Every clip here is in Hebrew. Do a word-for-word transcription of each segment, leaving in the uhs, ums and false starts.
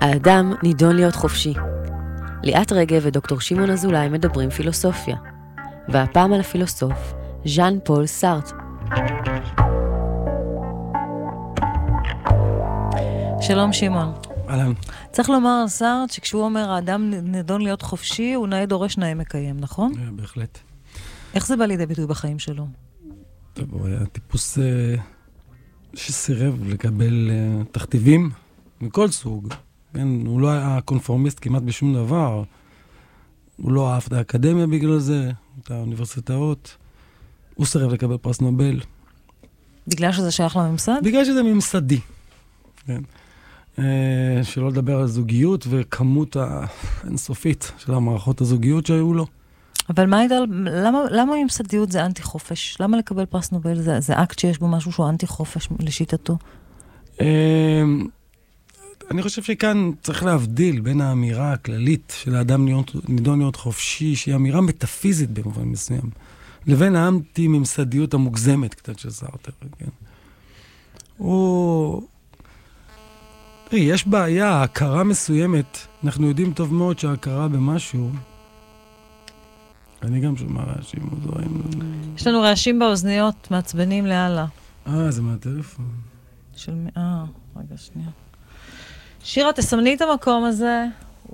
האדם נידון להיות חופשי. ליאת רגב ודוקטור שמעון אזולאי מדברים פילוסופיה. והפעם על הפילוסוף, ז'אן פול סארטר. שלום שמעון. אהלן. צריך לומר על סארטר שכשהוא אומר האדם נידון להיות חופשי, הוא נאה דורש נאה מקיים, נכון? בהחלט. איך זה בא לידי ביטוי בחיים שלו? טוב, הוא היה טיפוס uh, שסירב לקבל uh, תכתיבים מכל סוג. כן, הוא לא היה קונפורמיסט כמעט בשום דבר. הוא לא אהב את האקדמיה בגלל זה, את האוניברסיטאות. הוא סירב לקבל פרס נובל. בגלל שזה שייך לממסד? בגלל שזה ממסדי. כן. Uh, שלא לדבר על זוגיות וכמות האינסופית של המערכות הזוגיות שהיו לו. אבל מה הייתה, למה, למה ממסדיות זה אנטי חופש? למה לקבל פרס נובל זה, זה אקט שיש בו משהו שהוא אנטי חופש לשיטתו? Uh, אני חושב שכאן צריך להבדיל בין האמירה הכללית של האדם נידון להיות חופשי, שהיא אמירה מטאפיזית במובן מסוים, לבין האנטי-ממסדיות המוגזמת קצת של סארטר. כן? הוא... תראי, יש בעיה, הכרה מסוימת, אנחנו יודעים טוב מאוד שההכרה במשהו, אני גם שומע רעשים מוזרים. יש לנו רעשים באוזניות, מעצבנים להלאה. אה, זה מהטלפון. של מי... אה, רגע, שנייה. שירה, תסמני את המקום הזה.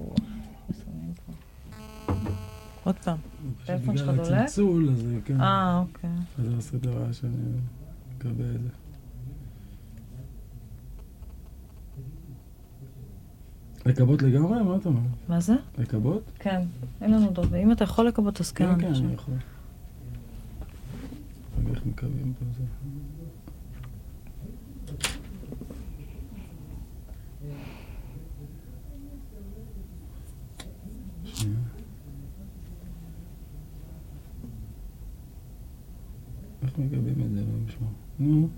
עוד פעם. טלפון שלך דולק? בגלל הצלצול, אז כן. אה, אוקיי. אז זה עושה דבר שאני מקבל את זה. לקבות לגמרי? מה אתה אומר? מה זה? לקבות? כן, אין לנו דוד. אם אתה יכול לקבות, אז כן. כן, כן, אני יכול. רגע, איך מקווים פה זה? שנייה. איך מקווים את זה? לא משמע. נו.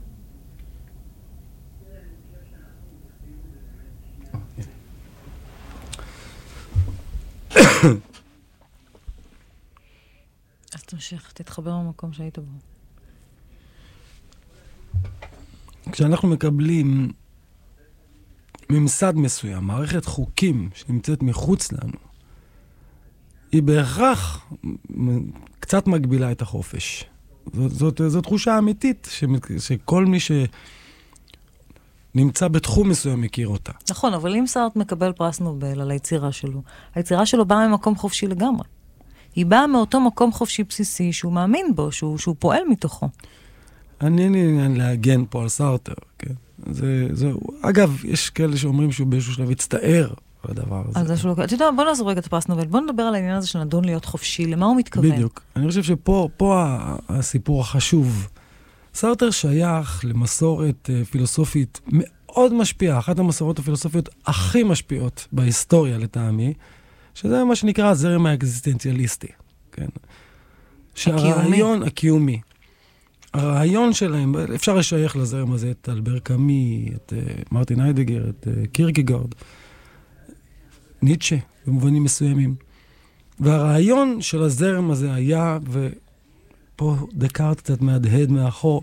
אז תמשיך, תתחבר במקום שהיית בו. כשאנחנו מקבלים ממסד מסוים, מערכת חוקים שנמצאת מחוץ לנו, היא בהכרח קצת מגבילה את החופש. זאת, זאת, זאת תחושה אמיתית ש, שכל מי שנמצא בתחום מסוים מכיר אותה. נכון, אבל אם סארטר מקבל פרס נובל על היצירה שלו, היצירה שלו באה ממקום חופשי לגמרי. היא באה מאותו מקום חופשי בסיסי שהוא מאמין בו, שהוא, שהוא פועל מתוכו. אני אין לי עניין להגן פה על סארטר, כן? זה, זה, אגב, יש כאלה שאומרים שהוא באיזשהו שלב יצטער על הדבר הזה. על זה שלו, אתה יודע, בוא נעזור רגע את הפרס נובל, בוא נדבר על העניין הזה של נדון להיות חופשי, למה הוא מתכוון? בדיוק. אני חושב שפה פה הסיפור החשוב. סארטר שייך למסורת פילוסופית מאוד משפיעה, אחת המסורות הפילוסופיות הכי משפיעות בהיסטוריה לטעמי, שזה מה שנקרא הזרם האקזיסטנציאליסטי, כן? שהרעיון הקיומי. הרעיון שלהם, אפשר לשייך לזרם הזה את אלבר קאמי, את uh, מרטין היידגר, את uh, קירקגארד, ניטשה, במובנים מסוימים. והרעיון של הזרם הזה היה, ופה דקארט קצת מהדהד מאחור,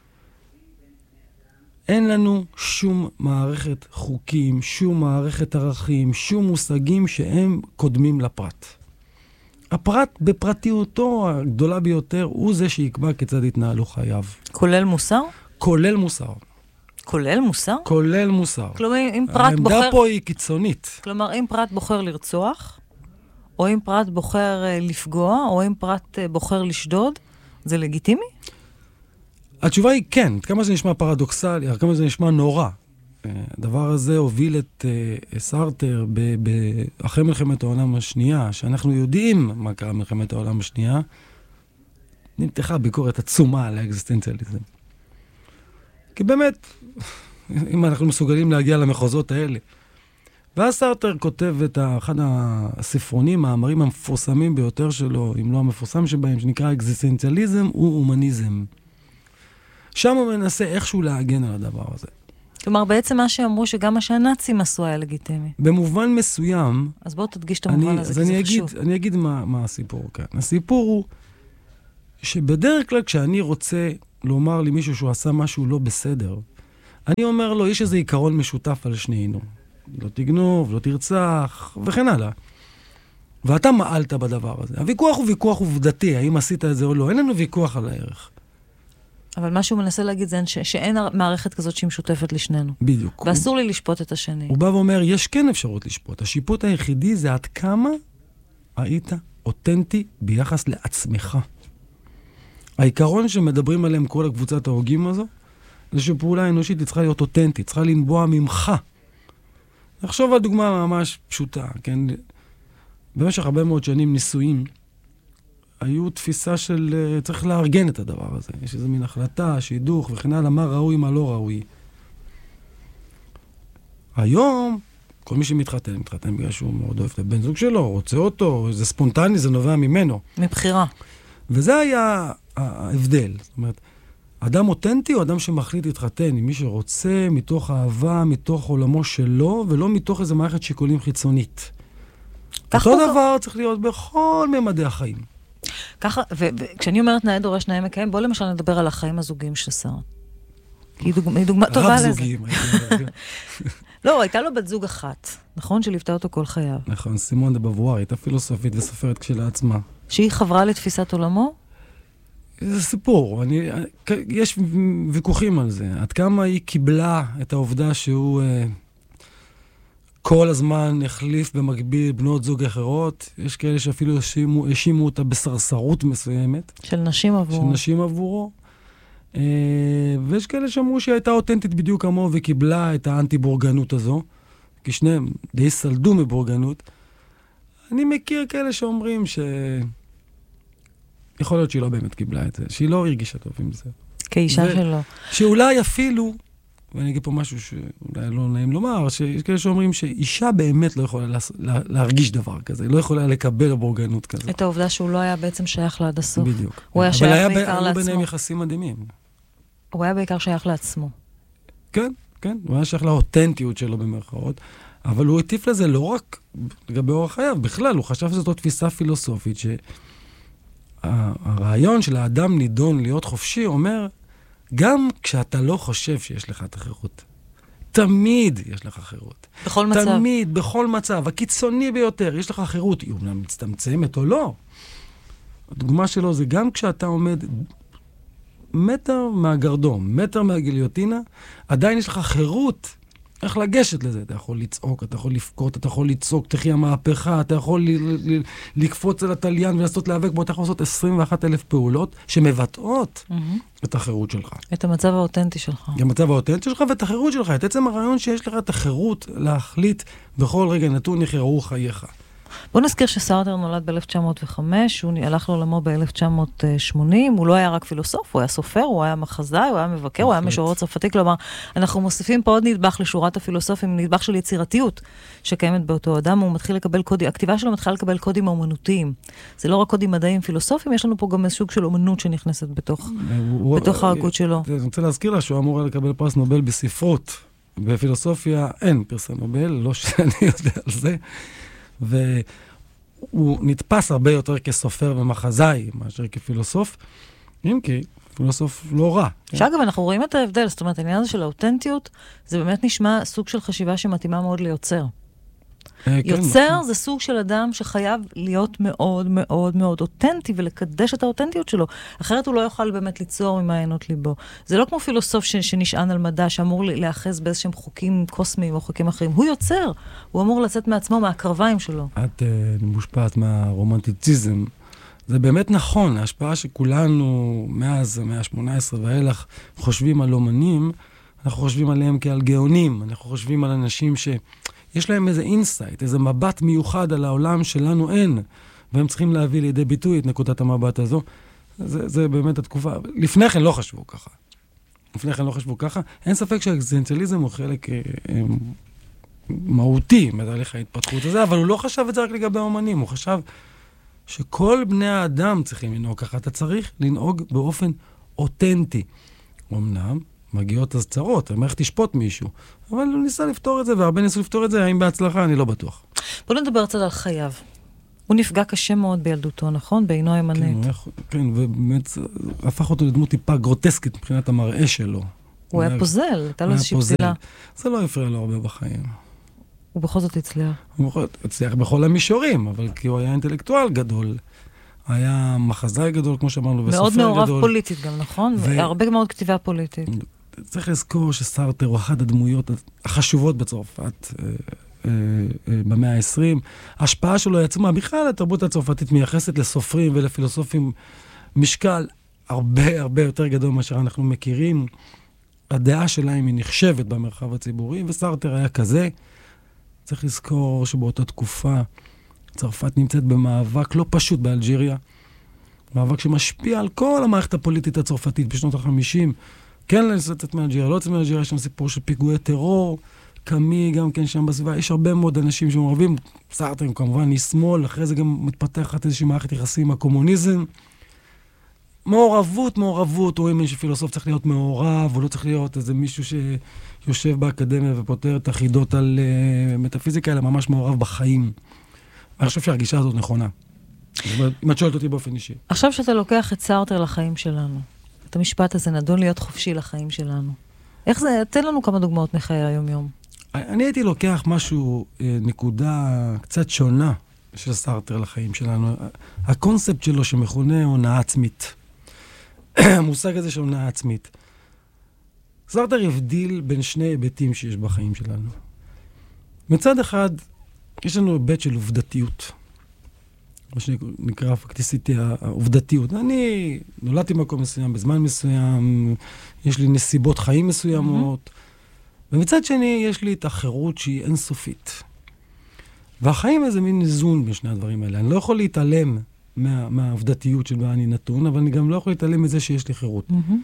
אין לנו שום מערכת חוקים, שום מערכת ערכים, שום מושגים שהם קודמים לפרט. הפרט בפרטיותו הגדולה ביותר הוא זה שיקבע כיצד יתנהלו חייו. כולל מוסר? כולל מוסר. כולל מוסר? כולל מוסר. כלומר, אם פרט בוחר... העמדה פה היא קיצונית. כלומר, אם פרט בוחר לרצוח, או אם פרט בוחר לפגוע, או אם פרט בוחר לשדוד, זה לגיטימי? התשובה היא כן. כמה זה נשמע פרדוקסלי, כמה זה נשמע נורא. הדבר הזה הוביל את uh, סארטר ב- ב- אחרי מלחמת העולם השנייה, שאנחנו יודעים מה קרה מלחמת העולם השנייה, נמתחה ביקורת עצומה על האקזיסטנציאליזם. כי באמת, אם אנחנו מסוגלים להגיע למחוזות האלה. ואז סארטר כותב את אחד הספרונים, המאמרים המפורסמים ביותר שלו, אם לא המפורסם שבהם, שנקרא אקזיסטנציאליזם, הוא הומניזם. שם הוא מנסה איכשהו להגן על הדבר הזה. כלומר, בעצם מה שאמרו שגם מה שהנאצים עשו היה לגיטימי. במובן מסוים... אז בואו תדגיש את המובן הזה, כי זה חשוב. אני אגיד מה, מה הסיפור כאן. הסיפור הוא שבדרך כלל כשאני רוצה לומר למישהו שהוא עשה משהו לא בסדר, אני אומר לו, יש איזה עיקרון משותף על שנינו. לא תגנוב, לא תרצח, וכן הלאה. ואתה מעלת בדבר הזה. הוויכוח הוא ויכוח עובדתי, האם עשית את זה או לא. אין לנו ויכוח על הערך. אבל מה שהוא מנסה להגיד זה ש- שאין מערכת כזאת שהיא משותפת לשנינו. בדיוק. ואסור לי לשפוט את השני. הוא בא ואומר, יש כן אפשרות לשפוט. השיפוט היחידי זה עד כמה היית אותנטי ביחס לעצמך. העיקרון שמדברים עליהם כל הקבוצת ההוגים הזו, זה שפעולה אנושית היא צריכה להיות אותנטית, צריכה לנבוע ממך. נחשוב על דוגמה ממש פשוטה, כן? במשך הרבה מאוד שנים ניסויים, היו תפיסה של uh, צריך לארגן את הדבר הזה. יש איזה מין החלטה, שידוך וכן הלאה, מה ראוי, מה לא ראוי. היום, כל מי שמתחתן, מתחתן בגלל שהוא מאוד אוהב את הבן זוג שלו, רוצה אותו, זה ספונטני, זה נובע ממנו. מבחירה. וזה היה ההבדל. זאת אומרת, אדם אותנטי הוא אדם שמחליט להתחתן עם מי שרוצה, מתוך אהבה, מתוך עולמו שלו, ולא מתוך איזו מערכת שיקולים חיצונית. אותו דבר צריך להיות בכל ממדי החיים. ככה, וכשאני אומרת נאה דורש נאה מקיים, בוא למשל נדבר על החיים הזוגיים של שרה. היא דוגמה טובה לזה. רב זוגיים. לא, הייתה לו בת זוג אחת, נכון? שליוותה אותו כל חייו. נכון, סימון דה בבואר, הייתה פילוסופית וסופרת כשלעצמה. שהיא חברה לתפיסת עולמו? זה סיפור, אני, יש ויכוחים על זה. עד כמה היא קיבלה את העובדה שהוא אה, כל הזמן החליף במקביל בנות זוג אחרות. יש כאלה שאפילו האשימו, האשימו אותה בסרסרות מסוימת. של נשים עבורו. של נשים עבורו. אה, ויש כאלה שאמרו שהיא הייתה אותנטית בדיוק כמוהו וקיבלה את האנטי-בורגנות הזו, כי שניהם די סלדו מבורגנות. אני מכיר כאלה שאומרים ש... יכול להיות שהיא לא באמת קיבלה את זה, שהיא לא הרגישה טוב עם זה. כאישה שלו. שאולי אפילו, ואני אגיד פה משהו שאולי לא נעים לומר, שיש כאלה שאומרים שאישה באמת לא יכולה לה, להרגיש דבר כזה, היא לא יכולה לקבל בורגנות כזה. את העובדה שהוא לא היה בעצם שייך לעד הסוף. בדיוק. הוא היה שייך בעיקר לעצמו. אבל היו ביניהם יחסים מדהימים. הוא היה בעיקר שייך לעצמו. כן, כן, הוא היה שייך לאותנטיות שלו במרכאות, אבל הוא הטיף לזה לא רק לגבי אורח חייו, בכלל, הוא חשב שזאת תפיסה פילוסופית ש... הרעיון של האדם נידון להיות חופשי אומר, גם כשאתה לא חושב שיש לך את החירות, תמיד יש לך חירות. בכל מצב. תמיד, בכל מצב. הקיצוני ביותר, יש לך חירות. היא אומנם מצטמצמת או לא. הדוגמה שלו זה גם כשאתה עומד מטר מהגרדום, מטר מהגיליוטינה, עדיין יש לך חירות. איך לגשת לזה? אתה יכול לצעוק, אתה יכול לפקוט, אתה יכול לצעוק, תחי המהפכה, אתה יכול ל- ל- לקפוץ על התליין ולעשות להיאבק בו, אתה יכול לעשות עשרים ואחת אלף פעולות שמבטאות mm-hmm. את החירות שלך. את המצב האותנטי שלך. את המצב האותנטי שלך ואת החירות שלך, את עצם הרעיון שיש לך את החירות להחליט בכל רגע נתון איך יראו חייך. בוא נזכיר שסארטר נולד ב-אלף תשע מאות וחמש, הוא הלך לעולמו ב-אלף תשע מאות שמונים, הוא לא היה רק פילוסוף, הוא היה סופר, הוא היה מחזאי, הוא היה מבקר, הוא היה משורר צרפתי, כלומר, אנחנו מוסיפים פה עוד נדבך לשורת הפילוסופים, נדבך של יצירתיות שקיימת באותו אדם, הוא מתחיל לקבל קודים, הכתיבה שלו מתחילה לקבל קודים אומנותיים. זה לא רק קודים מדעיים פילוסופיים, יש לנו פה גם סוג של אומנות שנכנסת בתוך, בתוך ההגות שלו. אני רוצה להזכיר לה שהוא אמור לקבל פרס נובל בספרות. בפילוסופיה אין פרס נובל, לא שאני יודע על זה. והוא נתפס הרבה יותר כסופר ומחזאי מאשר כפילוסוף, אם כי פילוסוף לא רע. שאגב, אנחנו רואים את ההבדל, זאת אומרת, העניין הזה של האותנטיות, זה באמת נשמע סוג של חשיבה שמתאימה מאוד ליוצר. יוצר זה סוג של אדם שחייב להיות מאוד מאוד מאוד אותנטי ולקדש את האותנטיות שלו. אחרת הוא לא יוכל באמת ליצור ממעיינות ליבו. זה לא כמו פילוסוף ש- שנשען על מדע, שאמור להאחז באיזשהם חוקים קוסמיים או חוקים אחרים. הוא יוצר. הוא אמור לצאת מעצמו, מהקרביים שלו. את uh, מושפעת מהרומנטיציזם. זה באמת נכון. ההשפעה שכולנו מאז המאה ה-שמונה עשרה ואילך חושבים על אומנים, אנחנו חושבים עליהם כעל גאונים. אנחנו חושבים על אנשים ש... יש להם איזה אינסייט, איזה מבט מיוחד על העולם שלנו אין, והם צריכים להביא לידי ביטוי את נקודת המבט הזו. זה, זה באמת התקופה. לפני כן לא חשבו ככה. לפני כן לא חשבו ככה. אין ספק שהאקזיסטנציאליזם הוא חלק אה, אה, מהותי מתהליך ההתפתחות הזה, אבל הוא לא חשב את זה רק לגבי האומנים, הוא חשב שכל בני האדם צריכים לנהוג ככה. אתה צריך לנהוג באופן אותנטי. אמנם, מגיעות אז צרות, המערכת תשפוט מישהו. אבל הוא ניסה לפתור את זה, והרבה ניסו לפתור את זה, האם בהצלחה, אני לא בטוח. בוא נדבר קצת על חייו. הוא נפגע קשה מאוד בילדותו, נכון? בעינו הימנית. כן, כן, ובאמת הפך אותו לדמות טיפה גרוטסקית מבחינת המראה שלו. הוא היה פוזל, הייתה לו איזושהי פזילה. זה לא הפריע לו הרבה בחיים. הוא בכל זאת הצליח. הוא בכל זאת הצליח בכל המישורים, אבל כי הוא היה אינטלקטואל גדול, היה מחזאי גדול, כמו שאמרנו, וסופר גדול. מאוד מעורב פוליטית גם, נכון? ו... והרבה מאוד כתיבה פוליטית. צריך לזכור שסארטר הוא אחת הדמויות החשובות בצרפת, במאה ה-עשרים. ההשפעה שלו עצמה, בכלל התרבות הצרפתית מייחסת לסופרים ולפילוסופים משקל הרבה הרבה יותר גדול מאשר אנחנו מכירים. הדעה שלהם היא נחשבת במרחב הציבורי, וסארטר היה כזה. צריך לזכור שבאותה תקופה צרפת נמצאת במאבק לא פשוט באלג'יריה, מאבק שמשפיע על כל המערכת הפוליטית הצרפתית בשנות ה-חמישים. כן לצאת מאלג'יריה, לא לצאת מאלג'יריה, יש שם סיפור של פיגועי טרור, קמי גם כן שם בסביבה, יש הרבה מאוד אנשים שמעורבים, סארטר כמובן משמאל, אחרי זה גם מתפתחת איזושהי מערכת יחסים עם הקומוניזם. מעורבות, מעורבות, הוא האמין שפילוסוף צריך להיות מעורב, הוא לא צריך להיות איזה מישהו שיושב באקדמיה ופותר את החידות על uh, מטאפיזיקה, אלא ממש מעורב בחיים. אני חושב שהרגישה הזאת נכונה. אם את שואלת אותי באופן אישי. עכשיו שאתה לוקח את סארטר לחיים שלנו, את המשפט הזה נדון להיות חופשי לחיים שלנו. איך זה? תן לנו כמה דוגמאות מחיי היום-יום. אני הייתי לוקח משהו, נקודה קצת שונה של סארטר לחיים שלנו. הקונספט שלו שמכונה הונאה עצמית. המושג הזה של הונאה עצמית. סארטר הבדיל בין שני היבטים שיש בחיים שלנו. מצד אחד, יש לנו היבט של עובדתיות. מה שנקרא פקטיסיטי, העובדתיות. אני נולדתי במקום מסוים, בזמן מסוים, יש לי נסיבות חיים מסוימות, mm-hmm. ומצד שני יש לי את החירות שהיא אינסופית. והחיים איזה מין איזון בשני הדברים האלה. אני לא יכול להתעלם מה, מהעובדתיות של מה אני נתון, אבל אני גם לא יכול להתעלם מזה שיש לי חירות. Mm-hmm.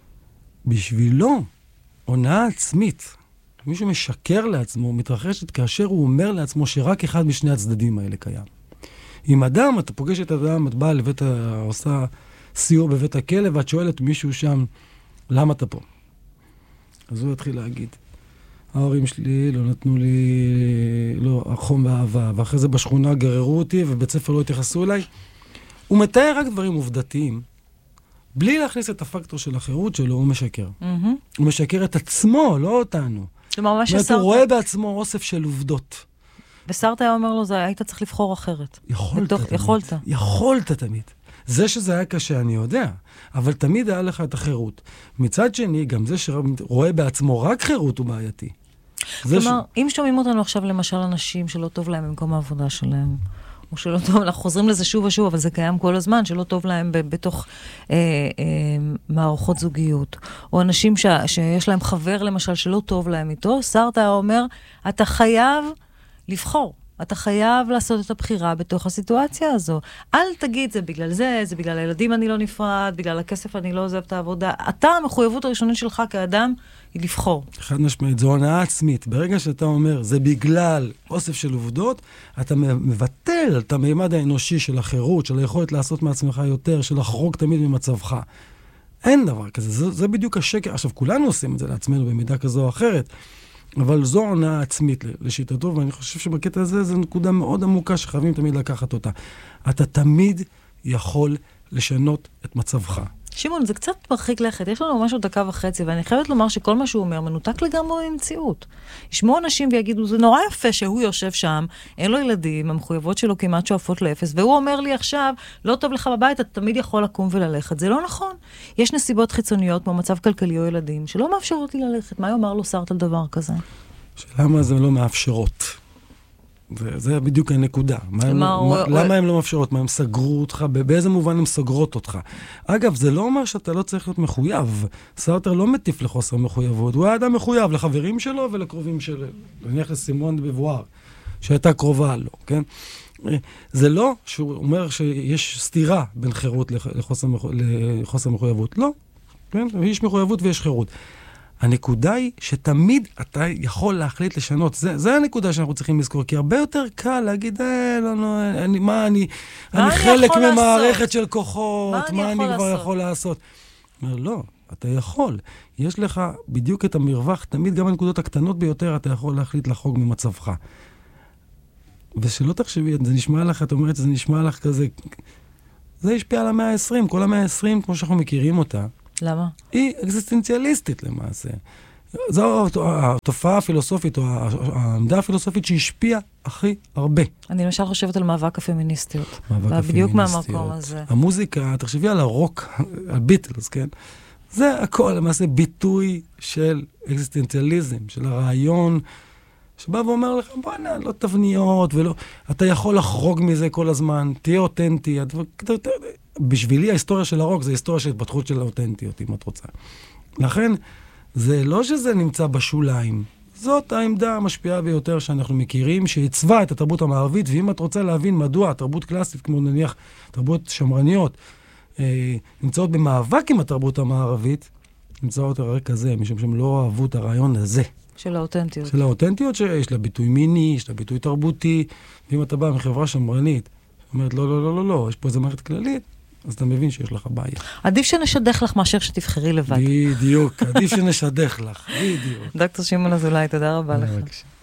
בשבילו, הונאה עצמית, מישהו משקר לעצמו, מתרחשת כאשר הוא אומר לעצמו שרק אחד משני הצדדים האלה קיים. עם אדם, אתה פוגש את אדם, את באה לבית, עושה סיור בבית הכלא, ואת שואלת מישהו שם, למה אתה פה? אז הוא יתחיל להגיד, ההורים שלי לא נתנו לי, לא, החום ואהבה, ואחרי זה בשכונה גררו אותי, ובית ספר לא התייחסו אליי. הוא מתאר רק דברים עובדתיים, בלי להכניס את הפקטור של החירות שלו, הוא משקר. Mm-hmm. הוא משקר את עצמו, לא אותנו. כלומר, מה שסארטר... הוא רואה בעצמו אוסף של עובדות. וסארטר היה אומר לו, זה, היית צריך לבחור אחרת. יכולת בתוך, תמיד. יכולת. יכולת תמיד. זה שזה היה קשה, אני יודע. אבל תמיד היה לך את החירות. מצד שני, גם זה שרואה בעצמו רק חירות הוא בעייתי. כלומר, ש... אם שומעים אותנו עכשיו למשל אנשים שלא טוב להם במקום העבודה שלהם, או שלא טוב, אנחנו חוזרים לזה שוב ושוב, אבל זה קיים כל הזמן, שלא טוב להם ב- בתוך אה, אה, מערכות זוגיות. או אנשים ש- שיש להם חבר למשל שלא טוב להם איתו, סארטר אומר, אתה חייב לבחור. אתה חייב לעשות את הבחירה בתוך הסיטואציה הזו. אל תגיד, זה בגלל זה, זה בגלל הילדים אני לא נפרד, בגלל הכסף אני לא עוזב את העבודה. אתה, המחויבות הראשונית שלך כאדם, היא לבחור. חד משמעית, זו הונאה עצמית. ברגע שאתה אומר, זה בגלל אוסף של עובדות, אתה מבטל את המימד האנושי של החירות, של היכולת לעשות מעצמך יותר, של לחרוג תמיד ממצבך. אין דבר כזה, זה, זה בדיוק השקר. עכשיו, כולנו עושים את זה לעצמנו במידה כזו או אחרת, אבל זו הונאה עצמית לשיטתו, ואני חושב שבקטע הזה זו נקודה מאוד עמוקה שחייבים תמיד לקחת אותה. אתה תמיד יכול לשנות את מצבך. שמעון, זה קצת מרחיק לכת. יש לנו משהו דקה וחצי, ואני חייבת לומר שכל מה שהוא אומר מנותק לגמרי במציאות. ישמעו אנשים ויגידו, זה נורא יפה שהוא יושב שם, אין לו ילדים, המחויבות שלו כמעט שואפות לאפס, והוא אומר לי עכשיו, לא טוב לך בבית, אתה תמיד יכול לקום וללכת. זה לא נכון. יש נסיבות חיצוניות, כמו מצב כלכלי או ילדים, שלא מאפשרות לי ללכת. מה יאמר לו סארטר על דבר כזה? למה זה לא מאפשרות? זה בדיוק הנקודה. למה הן לא מאפשרות? מה, הם סגרו אותך? באיזה מובן הם סגרות אותך? אגב, זה לא אומר שאתה לא צריך להיות מחויב. סארטר לא מטיף לחוסר מחויבות. הוא היה אדם מחויב לחברים שלו ולקרובים שלו. נניח לסימון בבואר, שהייתה קרובה לו, כן? זה לא שהוא אומר שיש סתירה בין חירות לחוסר מחויבות. לא. כן? יש מחויבות ויש חירות. הנקודה היא שתמיד אתה יכול להחליט לשנות. זה, זה הנקודה שאנחנו צריכים לזכור, כי הרבה יותר קל להגיד, אה, לא, לא, אני, מה אני, מה אני, אני חלק ממערכת של כוחות, מה, מה אני, אני כבר לעשות? יכול לעשות. אומר, לא, אתה יכול. יש לך בדיוק את המרווח, תמיד גם הנקודות הקטנות ביותר, אתה יכול להחליט לחוג ממצבך. ושלא תחשבי, זה נשמע לך, את אומרת, זה נשמע לך כזה, זה ישפיע על המאה ה-עשרים, כל המאה ה-עשרים, כמו שאנחנו מכירים אותה, למה? היא אקזיסטנציאליסטית למעשה. זו התופעה הפילוסופית, או העמדה הפילוסופית שהשפיעה הכי הרבה. אני למשל חושבת על מאבק הפמיניסטיות. מאבק הפמיניסטיות. בדיוק מהמקום הזה. המוזיקה, תחשבי על הרוק, על ביטלס, כן? זה הכל, למעשה, ביטוי של אקזיסטנציאליזם, של הרעיון, שבא ואומר לך, בוא'נה, לא תבניות, ולא, אתה יכול לחרוג מזה כל הזמן, תהיה אותנטי. בשבילי, ההיסטוריה של הרוק זה היסטוריה של התפתחות של האותנטיות, אם את רוצה. לכן, זה לא שזה נמצא בשוליים, זאת העמדה המשפיעה ביותר שאנחנו מכירים, שהצווה את התרבות המערבית, ואם את רוצה להבין מדוע התרבות קלאסית, כמו נניח תרבות שמרניות, אה, נמצאות במאבק עם התרבות המערבית, נמצאות על הרקע הזה, משום שהם לא אהבו את הרעיון הזה. של האותנטיות. של האותנטיות, שיש לה ביטוי מיני, יש לה ביטוי תרבותי, ואם אתה בא מחברה שמרנית, אומרת, לא, לא, לא, לא, לא, יש פה איזה מערכת כללית, אז אתה מבין שיש לך בעיה. עדיף שנשדך לך מאשר שתבחרי לבד. בדיוק, עדיף שנשדך לך, בדיוק. דוקטור שמעון אזולאי, תודה רבה לך.